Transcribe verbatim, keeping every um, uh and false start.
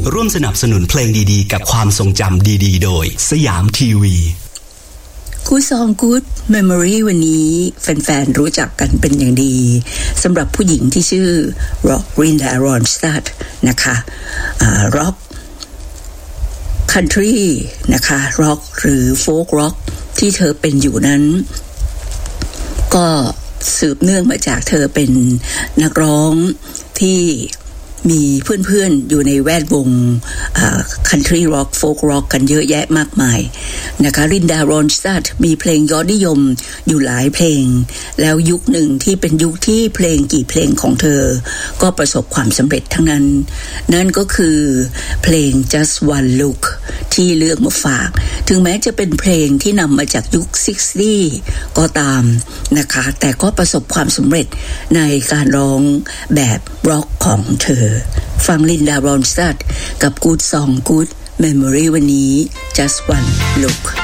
ร่วมสนับสนุนเพลงดีๆกับความทรงจำดีๆโดยสยามทีวีกูซองกู๊ดเมมโมรีวันนี้แฟนๆรู้จักกันเป็นอย่างดีสำหรับผู้หญิงที่ชื่อรินดา รอนสตัดนะคะร็อกคันทรีนะคะร็อกหรือโฟล์กร็อกที่เธอเป็นอยู่นั้นก็สืบเนื่องมาจากเธอเป็นนักร้องที่มีเพื่อนๆอยู่ในแวดวงคันทรีร็อกโฟล์กร็อกกันเยอะแยะมากมายนะคะรินดา รอนสตัดมีเพลงยอดนิยมอยู่หลายเพลงแล้วยุคหนึ่งที่เป็นยุคที่เพลงกี่เพลงของเธอก็ประสบความสำเร็จทั้งนั้นนั่นก็คือเพลง just one look ที่เลือกมาฝากถึงแม้จะเป็นเพลงที่นำมาจากยุคหกสิบก็ตามนะคะแต่ก็ประสบความสำเร็จในการร้องแบบร็อกของเธอฟังลินดา รอนสตัดกับ Good Song Good Memory วันนี้ Just One Look